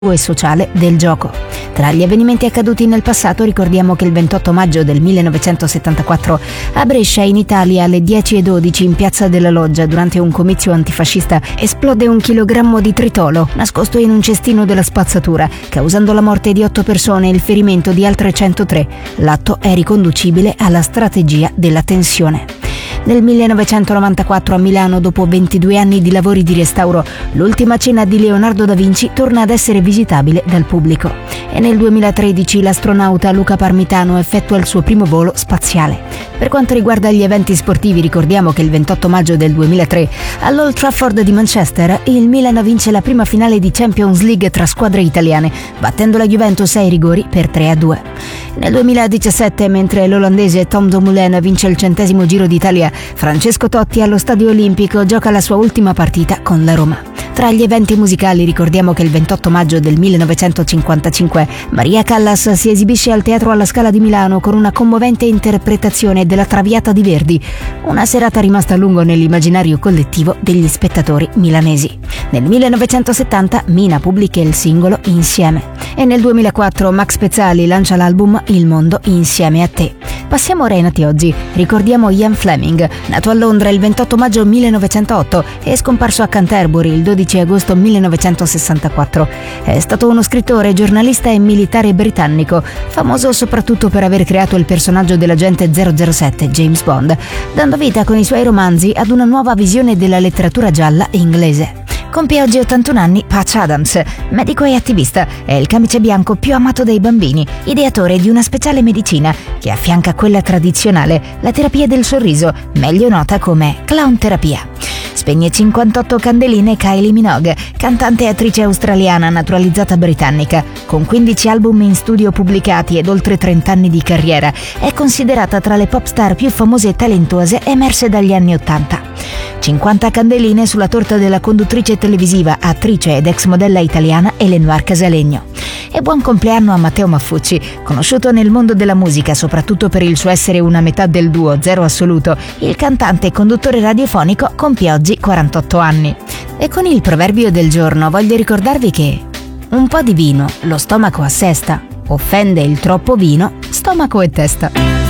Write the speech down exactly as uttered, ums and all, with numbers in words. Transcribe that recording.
e sociale del gioco. Tra gli avvenimenti accaduti nel passato ricordiamo che il ventotto maggio del millenovecentosettantaquattro a Brescia, in Italia, alle dieci e dodici in Piazza della Loggia, durante un comizio antifascista, esplode un chilogrammo di tritolo nascosto in un cestino della spazzatura, causando la morte di otto persone e il ferimento di altre centotré. L'atto è riconducibile alla strategia della tensione. Nel millenovecentonovantaquattro a Milano, dopo ventidue anni di lavori di restauro, l'ultima cena di Leonardo da Vinci torna ad essere visitabile dal pubblico. E nel duemilatredici l'astronauta Luca Parmitano effettua il suo primo volo spaziale. Per quanto riguarda gli eventi sportivi, ricordiamo che il ventotto maggio del duemilatré all'Old Trafford di Manchester il Milan vince la prima finale di Champions League tra squadre italiane, battendo la Juventus ai rigori per tre a due. Nel duemiladiciassette, mentre l'olandese Tom Dumoulin vince il centesimo Giro d'Italia, Francesco Totti allo Stadio Olimpico gioca la sua ultima partita con la Roma. Tra gli eventi musicali ricordiamo che il ventotto maggio del millenovecentocinquantacinque Maria Callas si esibisce al Teatro alla Scala di Milano con una commovente interpretazione della Traviata di Verdi, una serata rimasta a lungo nell'immaginario collettivo degli spettatori milanesi. Nel millenovecentosettanta Mina pubblica il singolo Insieme e nel duemilaquattro Max Pezzali lancia l'album Il mondo insieme a te. Passiamo ora ai nati oggi. Ricordiamo Ian Fleming, nato a Londra il ventotto maggio millenovecentootto e scomparso a Canterbury il dodici agosto millenovecentosessantaquattro. È stato uno scrittore, giornalista e militare britannico, famoso soprattutto per aver creato il personaggio dell'agente zero zero sette James Bond, dando vita con i suoi romanzi ad una nuova visione della letteratura gialla inglese. Compie oggi ottantuno anni Patch Adams, medico e attivista, è il camice bianco più amato dai bambini, ideatore di una speciale medicina che affianca quella tradizionale, la terapia del sorriso, meglio nota come clown terapia. Spegne cinquantotto candeline Kylie Minogue, cantante e attrice australiana naturalizzata britannica. Con quindici album in studio pubblicati ed oltre trenta anni di carriera, è considerata tra le pop star più famose e talentuose emerse dagli anni ottanta. cinquanta candeline sulla torta della conduttrice televisiva, attrice ed ex modella italiana Elenoir Casalegno. E buon compleanno a Matteo Maffucci, conosciuto nel mondo della musica soprattutto per il suo essere una metà del duo Zero Assoluto. Il cantante e conduttore radiofonico compie oggi quarantotto anni. E con il proverbio del giorno voglio ricordarvi che un po' di vino lo stomaco assesta, offende il troppo vino, stomaco e testa.